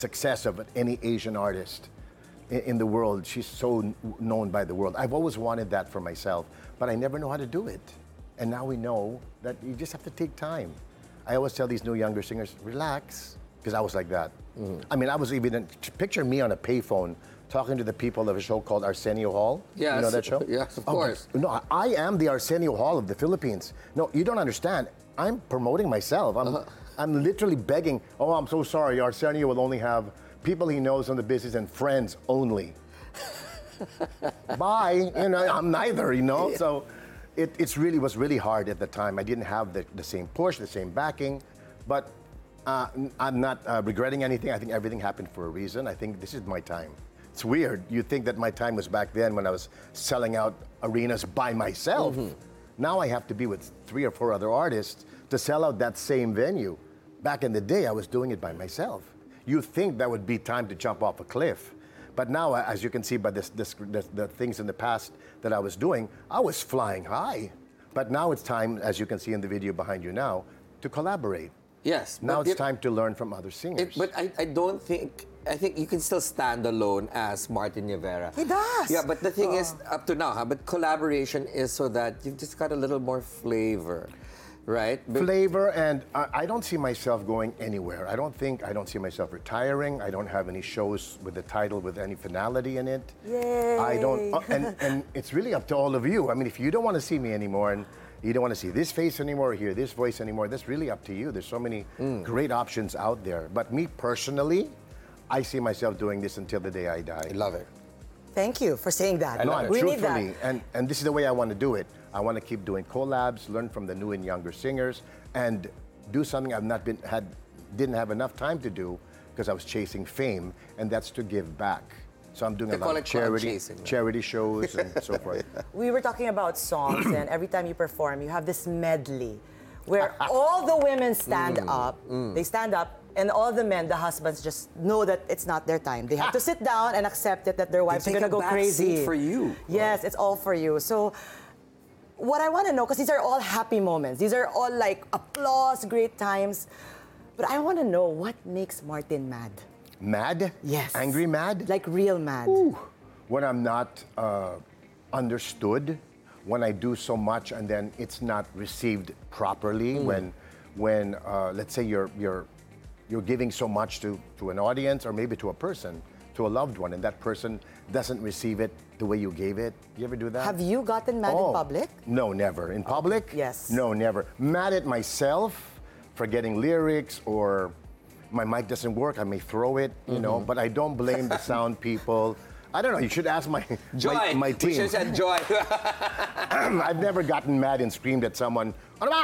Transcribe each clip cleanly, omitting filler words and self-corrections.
success of any Asian artist in the world. She's so known by the world. I've always wanted that for myself, but I never know how to do it. And now we know that you just have to take time. I always tell these new younger singers, relax, because I was like that. I mean, I was even, picture me on a payphone talking to the people of a show called Arsenio Hall. Yes. You know that show? Yes, of course. No, I am the Arsenio Hall of the Philippines. No, you don't understand. I'm promoting myself. I'm literally begging, oh, I'm so sorry, Arsenio will only have people he knows in the business and friends only. Bye, I'm neither, Yeah. So it's really was really hard at the time. I didn't have the same push, the same backing, but I'm not regretting anything. I think everything happened for a reason. I think this is my time. It's weird. You think that my time was back then when I was selling out arenas by myself. Now I have to be with 3 or 4 other artists to sell out that same venue. Back in the day, I was doing it by myself. You think that would be time to jump off a cliff. But now, as you can see by the things in the past that I was doing, I was flying high. But now it's time, as you can see in the video behind you now, to collaborate. Yes. Now it's time to learn from other singers. But I don't think... I think you can still stand alone as Martin Rivera. He does. Yeah, but the thing is, up to now, but collaboration is so that you've just got a little more flavor, right? Flavor, and I don't see myself going anywhere. I don't see myself retiring. I don't have any shows with the title with any finality in it. Yay. I don't, and it's really up to all of you. I mean, if you don't want to see me anymore and you don't want to see this face anymore, or hear this voice anymore, that's really up to you. There's so many great options out there. But me personally, I see myself doing this until the day I die. I love it. Thank you for saying that. No, we need truthfully, that. and this is the way I want to do it. I want to keep doing collabs, learn from the new and younger singers, and do something didn't have enough time to do because I was chasing fame, and that's to give back. So I'm doing a lot of charity shows and so forth. We were talking about songs, and every time you perform, you have this medley where all the women stand up. They stand up, and all the men, the husbands, just know that it's not their time. They have to sit down and accept it that their wives are going to go crazy. For you. Yes, it's all for you. So what I want to know, because these are all happy moments. These are all like applause, great times. But I want to know what makes Martin mad. Mad? Yes. Angry mad? Like real mad. Ooh. When I'm not understood, when I do so much and then it's not received properly, when let's say you're giving so much to an audience or maybe to a person, to a loved one, and that person doesn't receive it the way you gave it. You ever do that? Have you gotten mad in public? No, never. In public? Yes. No, never. Mad at myself for getting lyrics, or my mic doesn't work, I may throw it, but I don't blame the sound people. I don't know, you should ask my team. We should have Joy. I've never gotten mad and screamed at someone.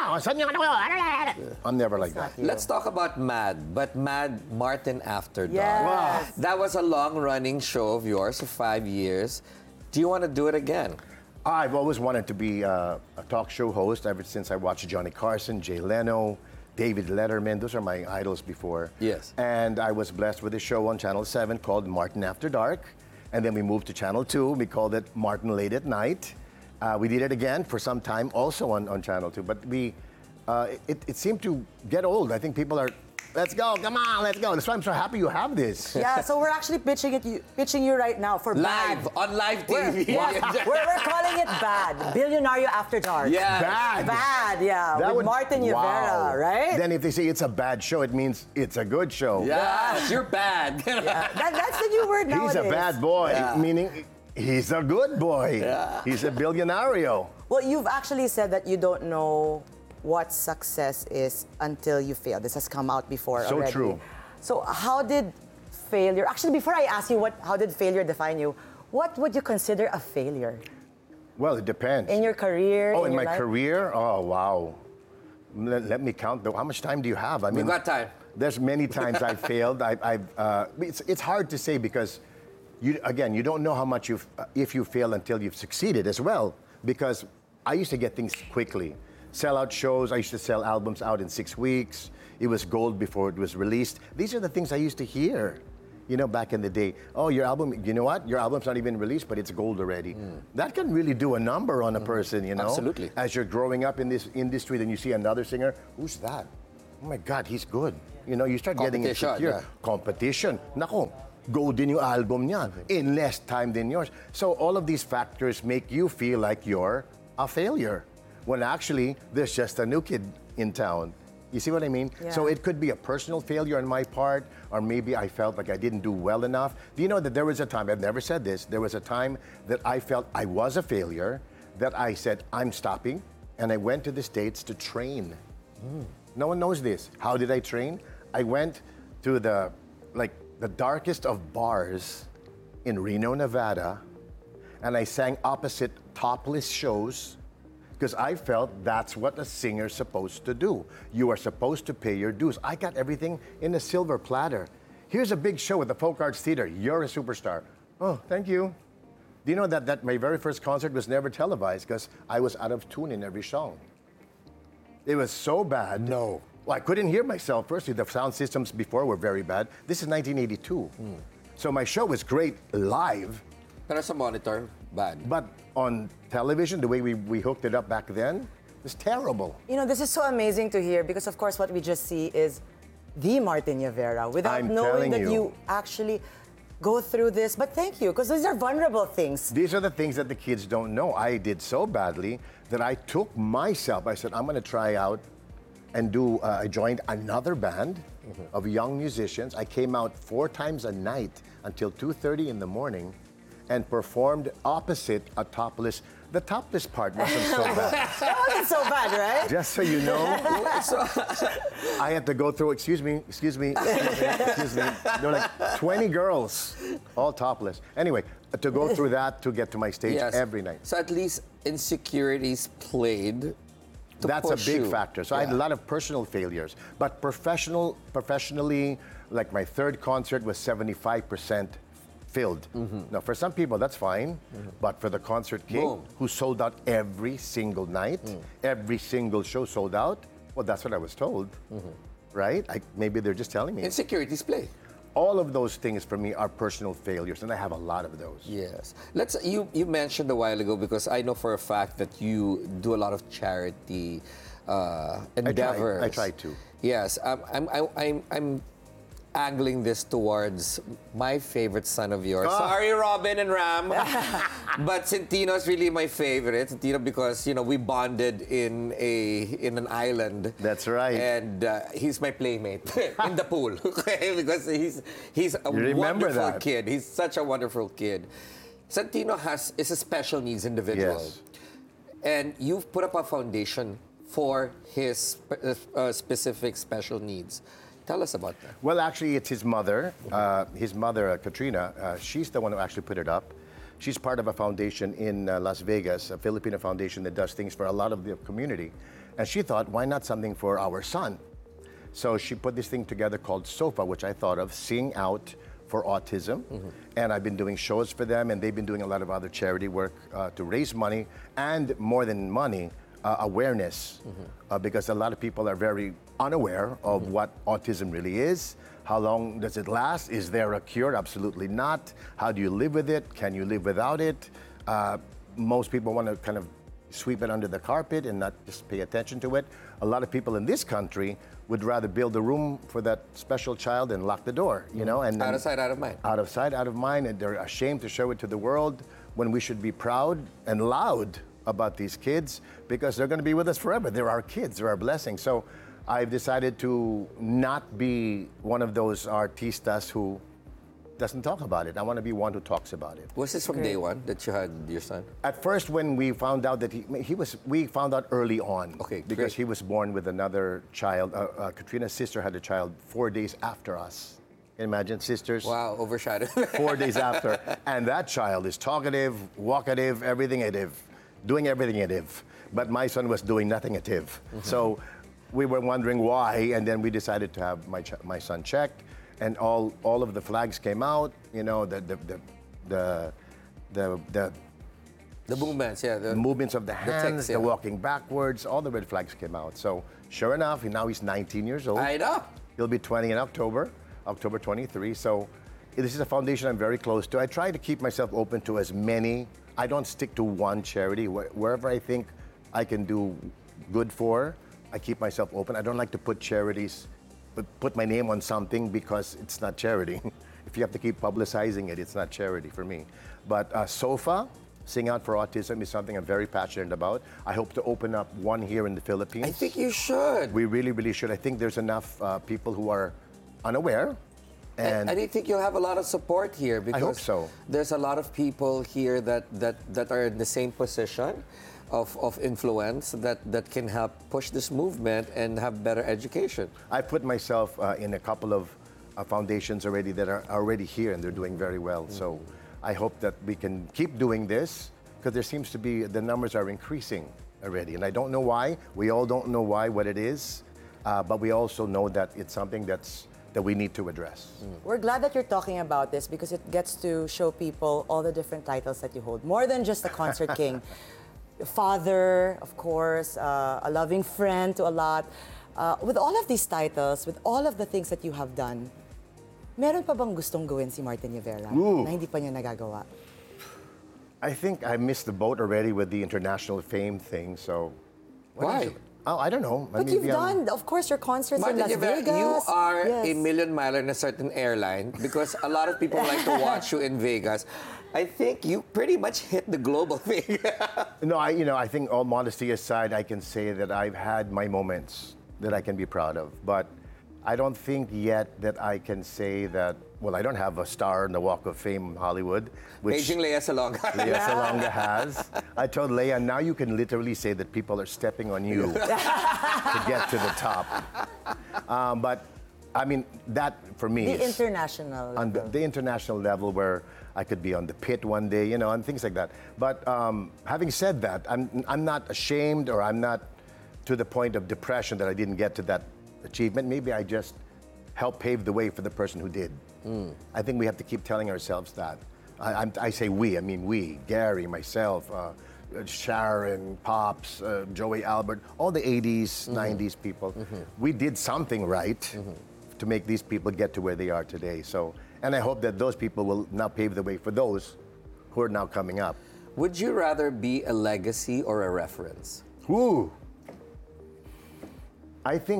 I'm never like that. Let's talk about Mad, but Mad Martin After Dark. Yes. Wow. That was a long-running show of yours of 5 years. Do you want to do it again? I've always wanted to be a talk show host ever since I watched Johnny Carson, Jay Leno, David Letterman. Those are my idols before. Yes. And I was blessed with a show on Channel 7 called Martin After Dark. And then we moved to Channel 2. We called it Martin Late at Night. We did it again for some time, also on Channel 2. But it seemed to get old. I think people are, let's go, come on, let's go. That's why I'm so happy you have this. Yeah, so we're actually pitching you right now for Live, Bad. on live TV. We're calling it Bad. Billionario After Dark. Yeah. Bad. Yeah. With Martin Rivera, right? Then if they say it's a bad show, it means it's a good show. Yes, you're bad. Yeah, that's the new word nowadays. He's a bad boy, meaning he's a good boy. Yeah. He's a billionario. Well, you've actually said that you don't know what success is until you fail. This has come out before So already. true. So how did failure... Actually, before I ask you how did failure define you, what would you consider a failure? Well, it depends. In your career? Oh, in your my life? career? Oh, wow. Let me count. How much time do you have? I mean, We've got time. There's many times I've failed. It's hard to say because, you don't know how much if you fail until you've succeeded as well. Because I used to get things quickly. Sell out shows. I used to sell albums out in 6 weeks. It was gold before it was released. These are the things I used to hear, back in the day. Oh, your album, you know what? Your album's not even released, but it's gold already. That can really do a number on a person, Absolutely. As you're growing up in this industry, then you see another singer, who's that? oh my God, he's good. You know, you start getting Competition, insecure. yeah. Competition. Nako, go din yung album niya in less time than yours. So all of these factors make you feel like you're a failure. When actually, there's just a new kid in town. You see what I mean? Yeah. So it could be a personal failure on my part, or maybe I felt like I didn't do well enough. Do you know that there was a time, I've never said this, there was a time that I felt I was a failure, that I said, I'm stopping, and I went to the States to train. No one knows this. How did I train? I went to the darkest of bars in Reno, Nevada, and I sang opposite topless shows because I felt that's what a singer's supposed to do. You are supposed to pay your dues. I got everything in a silver platter. Here's a big show at the Folk Arts Theater. You're a superstar. Oh, thank you. Do you know that my very first concert was never televised because I was out of tune in every song? It was so bad. No. Well, I couldn't hear myself. Firstly, the sound systems before were very bad. This is 1982. So my show was great live, Pero sa monitor, bad. but on television, the way we hooked it up back then, it was terrible. You know, this is so amazing to hear because, of course, what we just see is the Martin Rivera without I'm knowing telling that you. you actually go through this. But thank you, because these are vulnerable things. These are the things that the kids don't know. I did so badly that I took myself, I said, I'm going to try out and I joined another band of young musicians. I came out 4 times a night until 2:30 in the morning and performed opposite a topless. The topless part wasn't so bad. That wasn't so bad, right? Just so you know, I had to go through, excuse me. There were like 20 girls, all topless. Anyway, to go through that to get to my stage Yes. every night. So at least insecurities played to That's a push big you. factor. So I had a lot of personal failures. But professionally, like my third concert was 75% filled. Now, for some people, that's fine. But for the Concert King, Boom. who sold out every single night, every single show sold out, well, that's what I was told. Right? Maybe they're just telling me. Insecurities play. All of those things for me are personal failures, and I have a lot of those. Yes. You mentioned a while ago, because I know for a fact that you do a lot of charity endeavors. I try to. Yes. I'm angling this towards my favorite son of yours. Ah. Sorry, Robin and Ram. But Centino's really my favorite. Centino, because we bonded in an island. That's right. And he's my playmate in the pool. Okay, because he's a You remember wonderful that. kid. He's such a wonderful kid. Santino is a special needs individual. Yes. And you've put up a foundation for his specific special needs. Tell us about that. Well, actually, it's his mother. His mother, Katrina, she's the one who actually put it up. She's part of a foundation in Las Vegas, a Filipino foundation that does things for a lot of the community. And she thought, why not something for our son? So she put this thing together called SOFA, which I thought of, Sing Out for Autism. And I've been doing shows for them, and they've been doing a lot of other charity work to raise money, and more than money, awareness, because a lot of people are very unaware of what autism really is. How long does it last? Is there a cure? Absolutely not. How do you live with it? Can you live without it? Most people want to kind of sweep it under the carpet and not just pay attention to it. A lot of people in this country would rather build a room for that special child and lock the door, and Out of sight, out of mind. out of sight, out of mind, and they're ashamed to show it to the world when we should be proud and loud about these kids because they're going to be with us forever. They're our kids, they're our blessings. So I've decided to not be one of those artistas who doesn't talk about it. I want to be one who talks about it. Was this from day one that you had your son? At first, when we found out that we found out early on. Okay, because great. he was born with another child. Katrina's sister had a child 4 days after us. Imagine sisters. Wow, overshadowed. 4 days after. And that child is talkative, walkative, everything ative, doing everything ative. But my son was doing nothing ative. So we were wondering why, and then we decided to have my son checked, and all of the flags came out. The movements, yeah. the movements of the hands, text, yeah. the walking backwards, all the red flags came out. So sure enough, now he's 19 years old. I know. He'll be 20 in October 23. So this is a foundation I'm very close to. I try to keep myself open to as many. I don't stick to one charity. Wherever I think I can do good for, I keep myself open. I don't like to put put my name on something because it's not charity. If you have to keep publicizing it, it's not charity for me. But SOFA, Sing Out for Autism, is something I'm very passionate about. I hope to open up one here in the Philippines. I think you should. We really, really should. I think there's enough people who are unaware. And I think you'll have a lot of support here because hope so. There's a lot of people here that are in the same position of influence that can help push this movement and have better education. I put myself in a couple of foundations already that are already here and they're doing very well. So I hope that we can keep doing this because there seems to be, the numbers are increasing already. And I don't know why. We all don't know why, what it is. But we also know that it's something that we need to address. We're glad that you're talking about this because it gets to show people all the different titles that you hold. More than just a concert king. Father, of course, a loving friend to a lot. With all of these titles, with all of the things that you have done, meron pa bang gustong gawin si Martin Rivera na hindi pa niya nagagawa? I think I missed the boat already with the international fame thing, so... Why? Oh, I don't know. But you've done, of course, your concerts in Las Rivera, Vegas. you are Yes. a million miler in a certain airline because a lot of people like to watch you in Vegas. I think you pretty much hit the global thing. No, I think all modesty aside, I can say that I've had my moments that I can be proud of. But I don't think yet that I can say that, well, I don't have a star in the Walk of Fame in Hollywood, which Aging Lea Salonga. Lea Salonga has. I told Lea, now you can literally say that people are stepping on you to get to the top. But, I mean, that for me The is... international On level. the international level where I could be on the pit one day, and things like that. But having said that, I'm not ashamed or I'm not to the point of depression that I didn't get to that achievement. Maybe I just helped pave the way for the person who did. I think we have to keep telling ourselves that. I say we, I mean we, Gary, myself, Sharon, Pops, Joey Albert, all the 80s, 90s people. We did something right to make these people get to where they are today. So, and I hope that those people will now pave the way for those who are now coming up. Would you rather be a legacy or a reference? Ooh. I think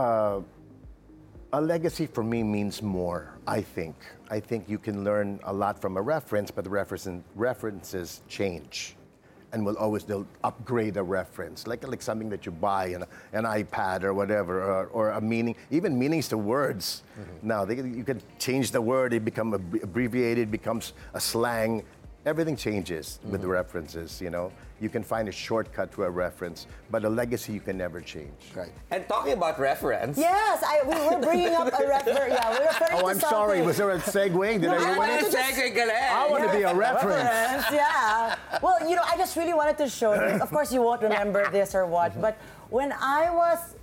a legacy for me means more, I think. I think you can learn a lot from a reference, but the references change. And they'll upgrade a reference, like something that you buy, an iPad or whatever, or a meaning, even meanings to words. Now, you can change the word, it becomes abbreviated, becomes a slang. Everything changes with the references, You can find a shortcut to a reference, but a legacy you can never change. Right. And talking about reference. Yes, we were bringing up a reference. Yeah, we're referring Oh, to I'm something. sorry. Was there a segue? Did I ruin it? I want to be a reference. Yeah. Well, I just really wanted to show this. Of course, you won't remember this or what, but when I was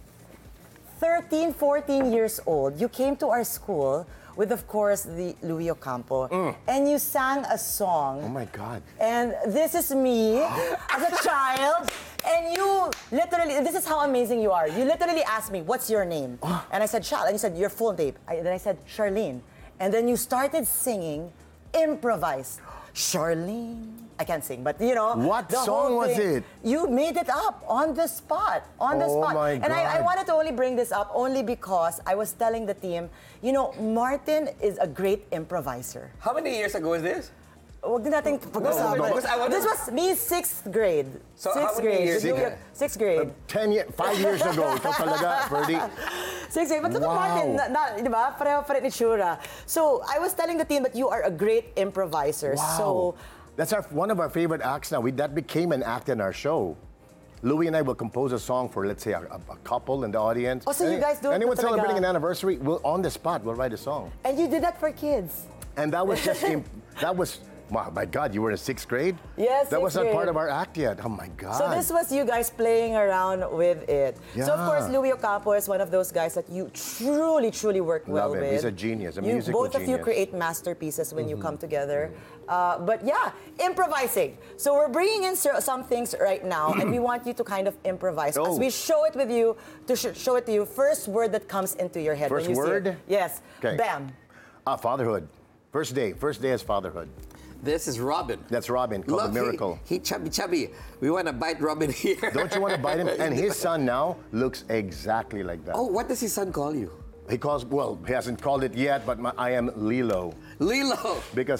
13, 14 years old, you came to our school with, of course, the Louis Ocampo, and you sang a song. Oh my God. And this is me as a child. And you literally, this is how amazing you are. You literally asked me, what's your name? And I said, Shal. And you said, your full name. Then I said, Charlene. And then you started singing, improvised. Charlene. I can't sing, but What the song whole was thing. it? You made it up on the spot. On the Oh spot. my And I God. wanted to only bring this up only because I was telling the team, Martin is a great improviser. How many years ago is this? Huwag din natin pag-usapan. because I wanna- This was me 6th grade. So Sixth how many grade. years ago? 6th grade. 5 years ago, ito talaga, Ferdy. 6th grade. But look at Wow. Martin, di ba? Pareho pa rin itsura. So, I was telling the team that you are a great improviser. Wow. So, That's one of our favorite acts now. That became an act in our show. Louis and I will compose a song for, let's say, a couple in the audience. Oh, so you guys do it Anyone talaga? celebrating an anniversary, on the spot, we'll write a song. and you did that for kids. And that was just, wow, my God, you were in 6th grade? Yes, That was sixth not part grade. of our act yet. Oh my God. So this was you guys playing around with it. So of Yeah. course, Louis Ocampo is one of those guys that you truly, truly work well Love him. with. He's a genius, a musical both of you genius. create masterpieces when you come together. But yeah, improvising. So we're bringing in some things right now, and we want you to kind of improvise as Oh. we show it with you. To show it to you, first word that comes into your head First when you see word? it. Yes. Okay. Bam. Fatherhood. First day is fatherhood. This is Robin. That's Robin, called Look, the Miracle. He chubby. We want to bite Robin here. Don't you want to bite him? And his son now looks exactly like that. Oh, what does his son call you? He calls, well, he hasn't called it yet, but I am Lilo. Lilo. Because